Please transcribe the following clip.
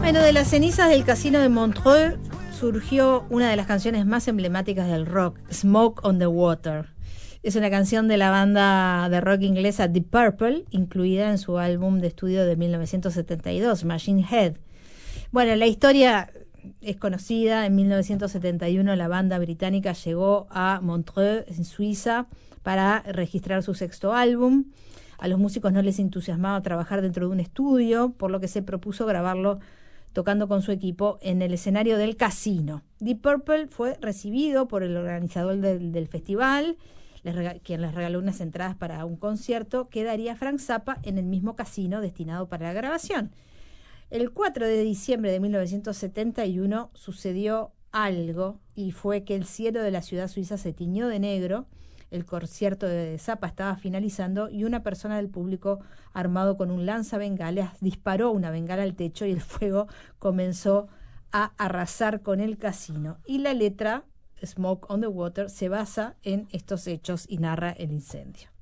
Bueno, de las cenizas del casino de Montreux surgió una de las canciones más emblemáticas del rock, Smoke on the Water. Es una canción de la banda de rock inglesa Deep Purple, incluida en su álbum de estudio de 1972, Machine Head. Bueno, la historia es conocida. En 1971 la banda británica llegó a Montreux, en Suiza, para registrar su sexto álbum. A los músicos no les entusiasmaba trabajar dentro de un estudio, por lo que se propuso grabarlo tocando con su equipo en el escenario del casino. Deep Purple fue recibido por el organizador del festival, quien les regaló unas entradas para un concierto que daría Frank Zappa en el mismo casino destinado para la grabación. El 4 de diciembre de 1971 sucedió algo, y fue que el cielo de la ciudad suiza se tiñó de negro. El concierto de Zappa estaba finalizando y una persona del público, armado con un lanzabengalas, disparó una bengala al techo y el fuego comenzó a arrasar con el casino. Y la letra Smoke on the Water se basa en estos hechos y narra el incendio.